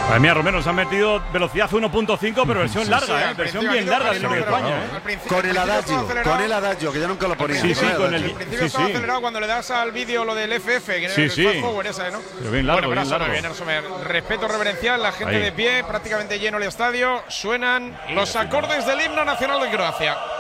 Pues mira, Romero, se han metido velocidad 1.5, pero versión larga, versión bien larga del himno de España. Con el adagio, que yo nunca lo ponía. Sí, con el. Al principio estaba acelerado cuando le das al vídeo lo del FF, que es el Fast Forward ese, ¿no? Pero bien largo, bueno, bien largo. bien, respeto reverencial, la gente de pie, prácticamente lleno el estadio. Suenan los acordes del himno nacional de Croacia.